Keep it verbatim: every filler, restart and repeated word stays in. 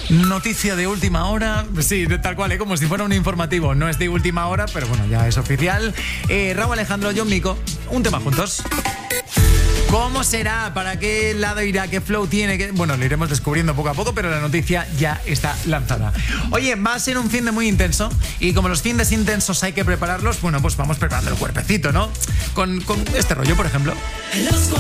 Noticia de última hora, sí, tal cual, ¿eh? Como si fuera un informativo. No es de última hora, pero bueno, ya es oficial. Eh, Raúl Alejandro, John Mico, un tema juntos. ¿Cómo será? ¿Para qué lado irá? ¿Qué flow tiene? ¿Qué? Bueno, lo iremos descubriendo poco a poco, pero la noticia ya está lanzada. Oye, va a ser un fin de muy intenso y como los fines intensos hay que prepararlos, bueno, pues vamos preparando el cuerpecito, ¿no? Con, con este rollo, por ejemplo.